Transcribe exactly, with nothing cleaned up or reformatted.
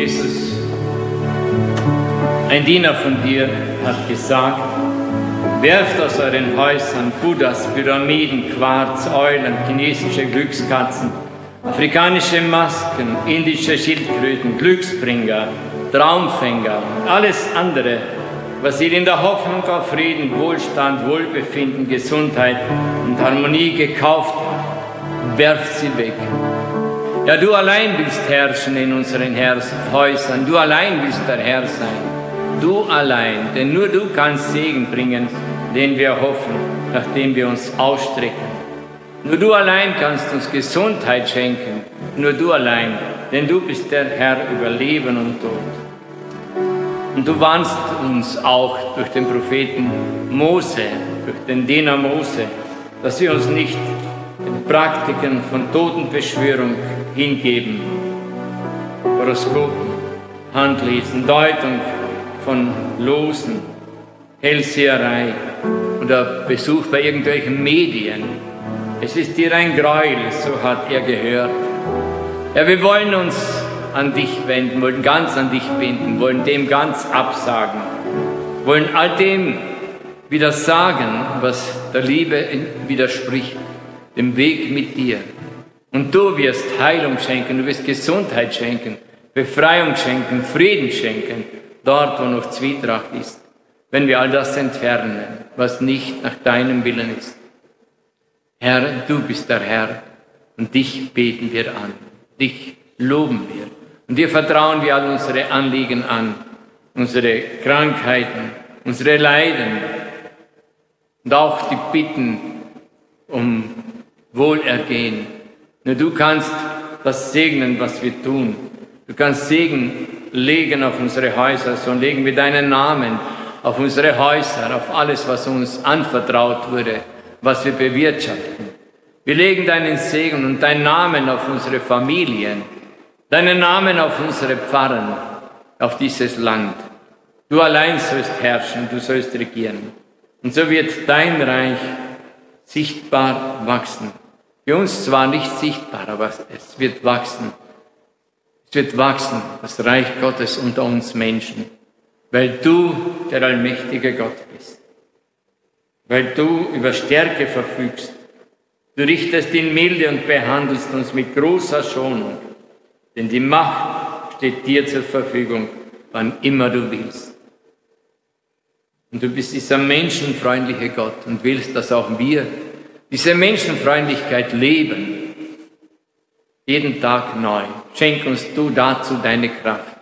Jesus, ein Diener von dir hat gesagt, werft aus euren Häusern Buddhas, Pyramiden, Quarz, Eulen, chinesische Glückskatzen, afrikanische Masken, indische Schildkröten, Glücksbringer, Traumfänger und alles andere, was ihr in der Hoffnung auf Frieden, Wohlstand, Wohlbefinden, Gesundheit und Harmonie gekauft habt, werft sie weg. Ja, du allein willst herrschen in unseren Häusern, du allein willst der Herr sein. Du allein, denn nur du kannst Segen bringen, den wir hoffen, nachdem wir uns ausstrecken. Nur du allein kannst uns Gesundheit schenken, nur du allein, denn du bist der Herr über Leben und Tod. Und du warnst uns auch durch den Propheten Mose, durch den Diener Mose, dass wir uns nicht den Praktiken von Totenbeschwörung hingeben, Horoskopen, Handlesen, Deutung von Losen, Hellseherei oder Besuch bei irgendwelchen Medien. Es ist dir ein Gräuel, so hat er gehört. Ja, wir wollen uns an dich wenden, wollen ganz an dich binden, wollen dem ganz absagen, wollen all dem widersagen, was der Liebe widerspricht, dem Weg mit dir. Und du wirst Heilung schenken, du wirst Gesundheit schenken, Befreiung schenken, Frieden schenken, dort, wo noch Zwietracht ist, wenn wir all das entfernen, was nicht nach deinem Willen ist. Herr, du bist der Herr und dich beten wir an, dich loben wir und dir vertrauen wir all unsere Anliegen an, unsere Krankheiten, unsere Leiden und auch die Bitten um Wohlergehen. Nur du kannst das segnen, was wir tun. Du kannst Segen legen auf unsere Häuser, so legen wir deinen Namen auf unsere Häuser, auf alles, was uns anvertraut wurde, was wir bewirtschaften. Wir legen deinen Segen und deinen Namen auf unsere Familien, deinen Namen auf unsere Pfarren, auf dieses Land. Du allein sollst herrschen, du sollst regieren. Und so wird dein Reich sichtbar wachsen. Für uns zwar nicht sichtbar, aber es wird wachsen. Es wird wachsen, das Reich Gottes unter uns Menschen, weil du der allmächtige Gott bist, weil du über Stärke verfügst. Du richtest in Milde und behandelst uns mit großer Schonung, denn die Macht steht dir zur Verfügung, wann immer du willst. Und du bist dieser menschenfreundliche Gott und willst, dass auch wir diese Menschenfreundlichkeit leben, jeden Tag neu. Schenk uns du dazu deine Kraft.